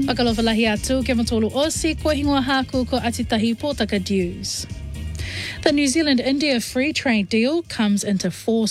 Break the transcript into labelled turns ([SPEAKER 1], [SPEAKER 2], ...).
[SPEAKER 1] Whakalowalahi atu ke matolu osi ko hingoa haku ko Atitahi Pōtaka News. The New Zealand-India free trade deal comes into force